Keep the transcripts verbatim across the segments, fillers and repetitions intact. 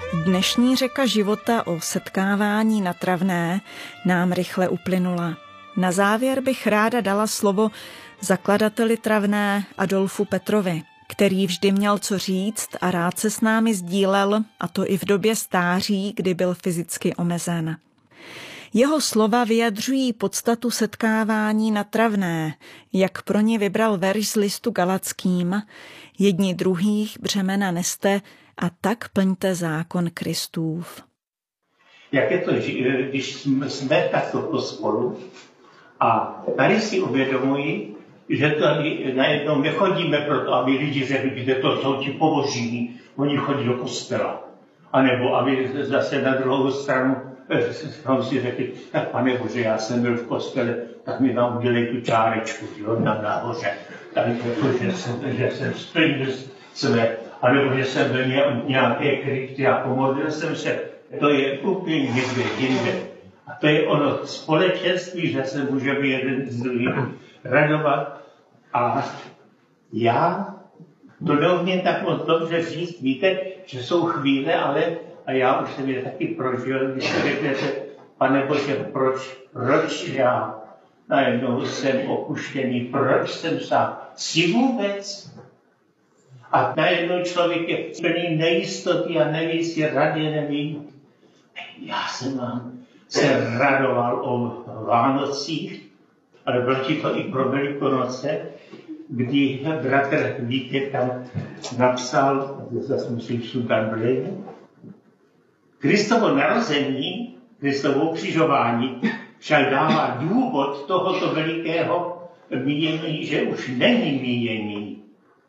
Dnešní řeka života o setkávání na Travné nám rychle uplynula. Na závěr bych ráda dala slovo zakladateli Travné Adolfu Petrovi, který vždy měl co říct a rád se s námi sdílel, a to i v době stáří, kdy byl fyzicky omezen. Jeho slova vyjadřují podstatu setkávání na Travné, jak pro ně vybral verš z listu Galackým: jedni druhých břemena neste a tak plňte zákon Kristův. Jak je to, když jsme takto pospolu a tady si uvědomuji, že tady najednou nechodíme proto, aby lidi řekli, že to jsou ti pobožní, oni chodí do kostela. A nebo aby zase na druhou stranu jsme si řekli, tak pane Bože, já jsem byl v kostele, tak mi tam udělej tu čárečku, jo, na nahoře. Tady to, že jsem, že jsem splnil své, anebo že jsem byl nějaké krypty a pomodlil jsem se. To je úplně někde jinde. A to je ono společenství, že se můžeme jeden z druhých radovat. A já to neumím tak moc dobře říct. Víte, že jsou chvíle, ale a já už jsem je taky prožil, když si řeknete, pane Bože, proč, proč já najednou jsem opuštěný, proč jsem sám? Jsi vůbec? A najednou člověk je plný nejistoty a neví si rady, neví. Já jsem vám se radoval o Vánocích, ale platí to i pro Velikonoce, kdy bratr Vítek tam napsal, zase musím sudat blejně, Kristovo narození, Kristovo ukřižování však dává důvod tohoto velikého mínění, že už není mínění.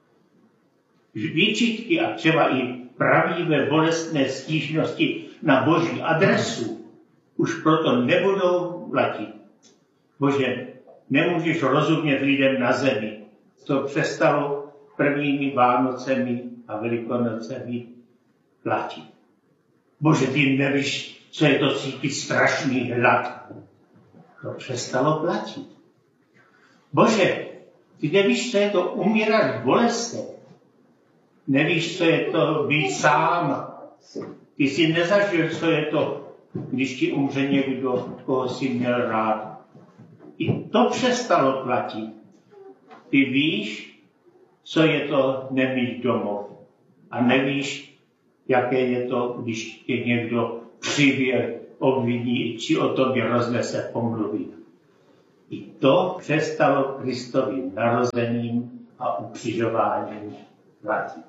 Výčitky a třeba i pravivé bolestné stížnosti na Boží adresu už proto nebudou platit. Bože, nemůžeš rozumět lidem na zemi. To přestalo prvními Vánocemi a Velikonocemi platit. Bože, ty nevíš, co je to cítit strašný hlad. To přestalo platit. Bože, ty nevíš, co je to umírat v bolestech. Nevíš, co je to být sám. Ty jsi nezažil, co je to, když ti umře někdo, koho jsi měl rád. I to přestalo platit. Ty víš, co je to nemít domov. A nevíš, jaké je to, když tě někdo přivě, obviní, či o tobě roznese pomluví. I to přestalo Kristovým narozením a ukřižováním platit.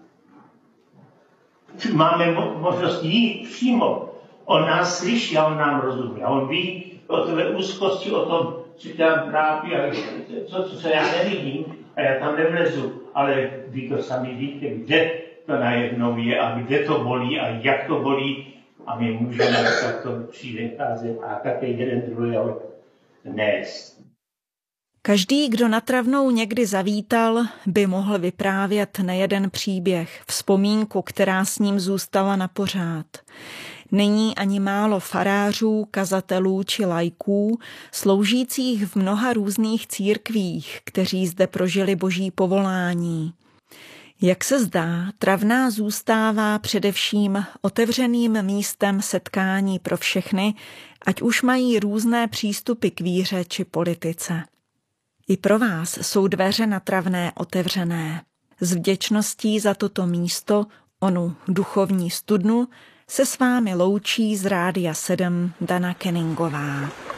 Máme mo- možnost jít přímo. On nás slyší a on nám rozumí. A on ví o tvé úzkosti, o tom, co tě tam trápí, a co, co já nevidím a já tam nevlezu. Ale vy to sami víte, kde to najednou je a kde to bolí a jak to bolí. A my můžeme tak to přicházet a také jeden druhého nést. Každý, kdo na Travnou někdy zavítal, by mohl vyprávět nejeden příběh, vzpomínku, která s ním zůstala na pořád. Není ani málo farářů, kazatelů či laiků, sloužících v mnoha různých církvích, kteří zde prožili boží povolání. Jak se zdá, Travná zůstává především otevřeným místem setkání pro všechny, ať už mají různé přístupy k víře či politice. I pro vás jsou dveře na Travné otevřené. S vděčností za toto místo, onu duchovní studnu, se s vámi loučí z Rádia sedm Dana Kenningová.